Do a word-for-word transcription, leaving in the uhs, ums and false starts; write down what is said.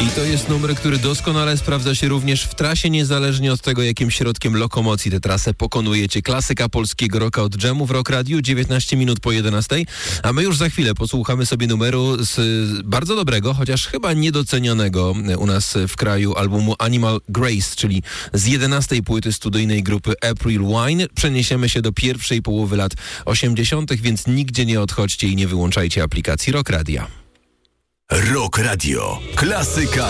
I to jest numer, który doskonale sprawdza się również w trasie, niezależnie od tego, jakim środkiem lokomocji tę trasę pokonujecie. Klasyka polskiego rocka od Dżemu w Rock Radiu, dziewiętnaście minut po jedenastej, a my już za chwilę posłuchamy sobie numeru z bardzo dobrego, chociaż chyba niedocenionego u nas w kraju albumu Animal Grace, czyli z jedenastej płyty studyjnej grupy April Wine. Przeniesiemy się do pierwszej połowy lat osiemdziesiątych, więc nigdzie nie odchodźcie i nie wyłączajcie aplikacji Rock Radia. Rock Radio. Klasyka